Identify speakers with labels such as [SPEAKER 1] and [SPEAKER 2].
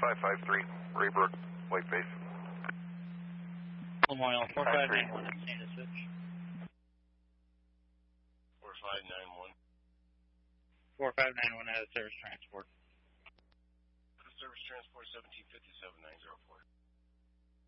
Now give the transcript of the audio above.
[SPEAKER 1] 4553, Raybrook, Whiteface.
[SPEAKER 2] Memorial 4591, I'm seeing a switch.
[SPEAKER 3] 4591.
[SPEAKER 2] 4591 out of service transport.
[SPEAKER 3] Service transport 1757-904.